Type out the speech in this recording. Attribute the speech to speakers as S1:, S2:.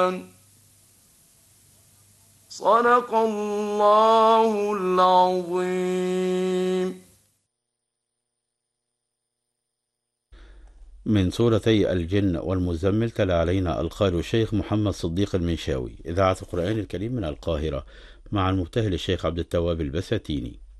S1: صدق الله العظيم.
S2: من سورتي الجن والمزمل تلا علينا القارئ الشيخ محمد صديق المنشاوي، إذاعة القرآن الكريم من القاهرة، مع المبتهل الشيخ عبد التواب البساتيني.